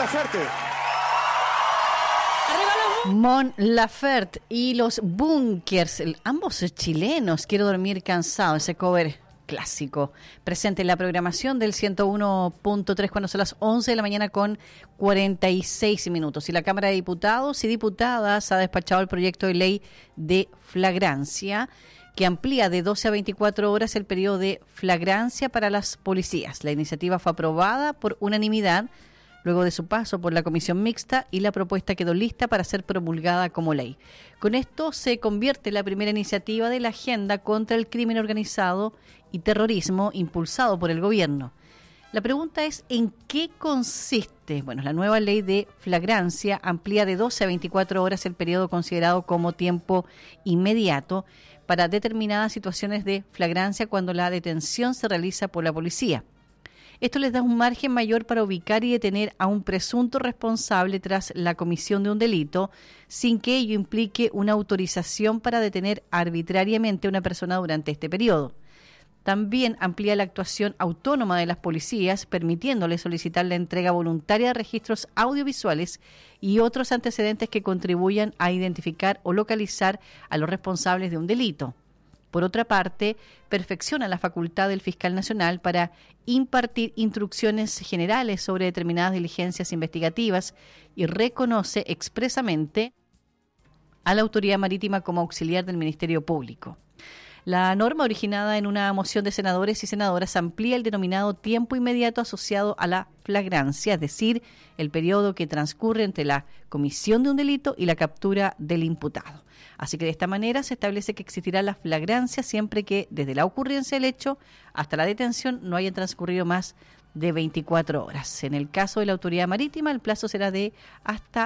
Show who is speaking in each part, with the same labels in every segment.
Speaker 1: Laferte.
Speaker 2: Mon Laferte y los Bunkers, ambos chilenos. Quiero dormir cansado, ese cover clásico, presente en la programación del 101.3 cuando son las 11 de la mañana con 46 minutos. Y la Cámara de Diputados y Diputadas ha despachado el proyecto de ley de flagrancia que amplía de 12 a 24 horas el periodo de flagrancia para las policías. La iniciativa fue aprobada por unanimidad luego de su paso por la comisión mixta y la propuesta quedó lista para ser promulgada como ley. Con esto se convierte en la primera iniciativa de la agenda contra el crimen organizado y terrorismo impulsado por el gobierno. La pregunta es, ¿en qué consiste? Bueno, la nueva ley de flagrancia amplía de 12 a 24 horas el periodo considerado como tiempo inmediato para determinadas situaciones de flagrancia cuando la detención se realiza por la policía. Esto les da un margen mayor para ubicar y detener a un presunto responsable tras la comisión de un delito, sin que ello implique una autorización para detener arbitrariamente a una persona durante este periodo. También amplía la actuación autónoma de las policías, permitiéndoles solicitar la entrega voluntaria de registros audiovisuales y otros antecedentes que contribuyan a identificar o localizar a los responsables de un delito. Por otra parte, perfecciona la facultad del fiscal nacional para impartir instrucciones generales sobre determinadas diligencias investigativas y reconoce expresamente a la autoridad marítima como auxiliar del Ministerio Público. La norma, originada en una moción de senadores y senadoras, amplía el denominado tiempo inmediato asociado a la flagrancia, es decir, el periodo que transcurre entre la comisión de un delito y la captura del imputado. Así que de esta manera se establece que existirá la flagrancia siempre que desde la ocurrencia del hecho hasta la detención no hayan transcurrido más de 24 horas. En el caso de la autoridad marítima, el plazo será de hasta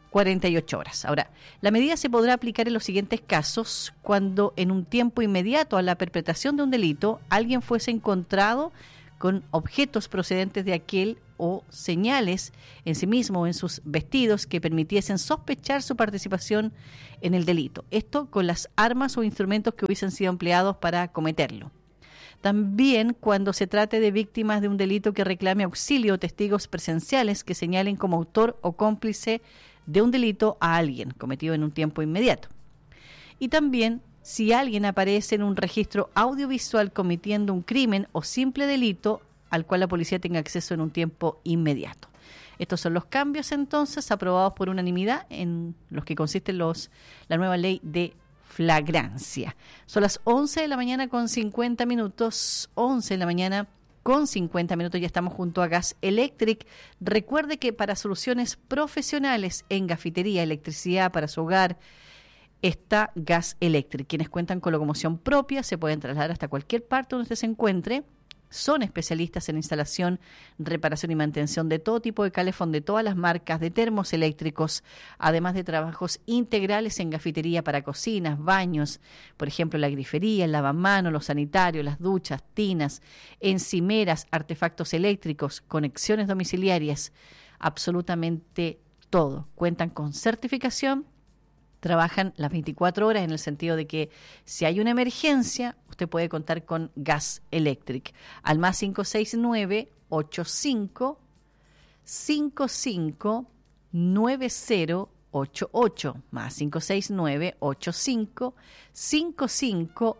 Speaker 2: 48 horas. Ahora, la medida se podrá aplicar en los siguientes casos: cuando en un tiempo inmediato a la perpetración de un delito alguien fuese encontrado con objetos procedentes de aquel o señales en sí mismo o en sus vestidos que permitiesen sospechar su participación en el delito. Esto con las armas o instrumentos que hubiesen sido empleados para cometerlo. También cuando se trate de víctimas de un delito que reclame auxilio o testigos presenciales que señalen como autor o cómplice de un delito a alguien cometido en un tiempo inmediato. Y también si alguien aparece en un registro audiovisual cometiendo un crimen o simple delito al cual la policía tenga acceso en un tiempo inmediato. Estos son los cambios entonces aprobados por unanimidad en los que consiste la nueva ley de flagrancia. Son las 11 de la mañana con 50 minutos, 11 de la mañana con 50 minutos, ya estamos junto a Gas Electric. Recuerde que para soluciones profesionales en gafitería, electricidad para su hogar, está Gas Electric. Quienes cuentan con locomoción propia se pueden trasladar hasta cualquier parte donde usted se encuentre. Son especialistas en instalación, reparación y mantención de todo tipo de calefón de todas las marcas de termos eléctricos, además de trabajos integrales en gafitería para cocinas, baños, por ejemplo la grifería, el lavamanos, los sanitarios, las duchas, tinas, encimeras, artefactos eléctricos, conexiones domiciliarias, absolutamente todo. Cuentan con certificación. Trabajan las 24 horas en el sentido de que si hay una emergencia, usted puede contar con Gas Electric. Al más 569-85 55 9088, más 569-85 55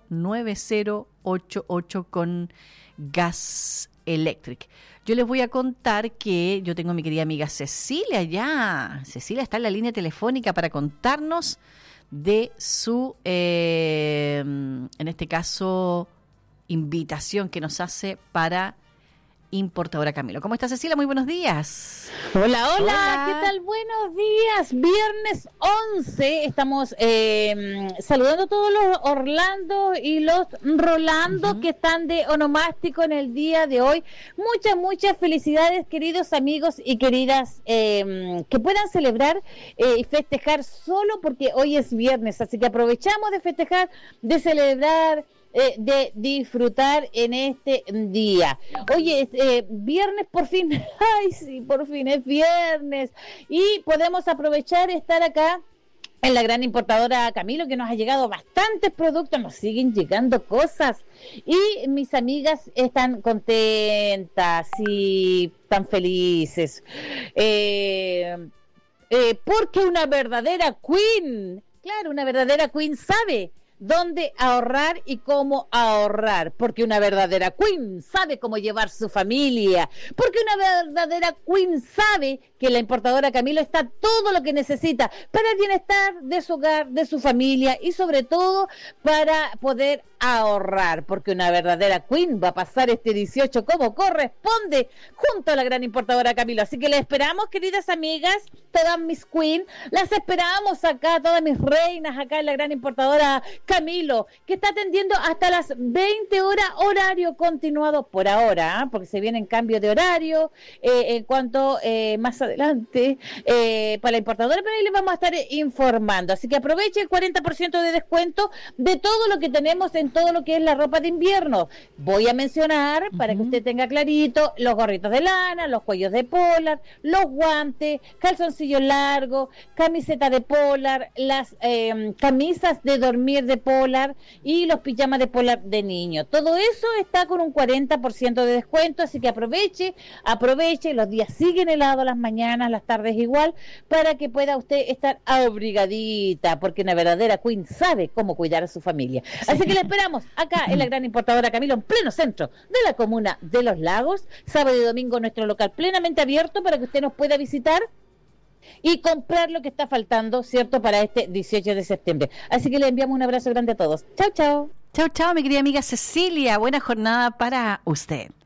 Speaker 2: 9088 con Gas Electric. Yo les voy a contar que yo tengo a mi querida amiga Cecilia ya. Cecilia está en la línea telefónica para contarnos de su, en este caso, invitación que nos hace para Importadora Camilo. ¿Cómo está, Cecilia? Muy buenos días.
Speaker 3: Hola, ¿qué tal? Buenos días. Viernes 11. Estamos saludando a todos los Orlando y los Rolando que están de onomástico en el día de hoy. Muchas felicidades, queridos amigos y queridas, que puedan celebrar y festejar solo porque hoy es viernes. Así que aprovechamos de festejar, de celebrar, de disfrutar en este día. Oye, es viernes por fin. Ay, sí, por fin es viernes. Y podemos aprovechar estar acá en la gran importadora Camilo, que nos ha llegado bastantes productos, nos siguen llegando cosas y mis amigas están contentas y tan felices porque una verdadera queen, claro, una verdadera queen sabe dónde ahorrar y cómo ahorrar, porque una verdadera queen sabe cómo llevar su familia, porque una verdadera queen sabe que la importadora Camilo está todo lo que necesita para el bienestar de su hogar, de su familia y sobre todo para poder ahorrar, porque una verdadera queen va a pasar este 18 como corresponde junto a la gran importadora Camilo. Así que les esperamos, queridas amigas, todas mis queen, las esperamos acá, todas mis reinas acá en la gran importadora Camilo, que está atendiendo hasta las 20 horas, horario continuado por ahora, porque se vienen cambios de horario en cuanto más adelante para la importadora, pero ahí les vamos a estar informando. Así que aproveche el 40% de descuento de todo lo que tenemos en todo lo que es la ropa de invierno. Voy a mencionar, para que usted tenga clarito, los gorritos de lana, los cuellos de polar, los guantes, calzoncillos largos, camiseta de polar, las camisas de dormir de polar y los pijamas de polar de niño. Todo eso está con un 40% de descuento, así que aproveche, los días siguen helados, las mañanas, las tardes igual, para que pueda usted estar abrigadita, porque una verdadera queen sabe cómo cuidar a su familia. Así que le esperamos acá en la gran importadora Camilo, en pleno centro de la comuna de Los Lagos, sábado y domingo nuestro local plenamente abierto para que usted nos pueda visitar y comprar lo que está faltando, ¿cierto?, para este 18 de septiembre. Así que le enviamos un abrazo grande a todos. Chao, chao.
Speaker 2: Chao, chao, mi querida amiga Cecilia. Buena jornada para usted.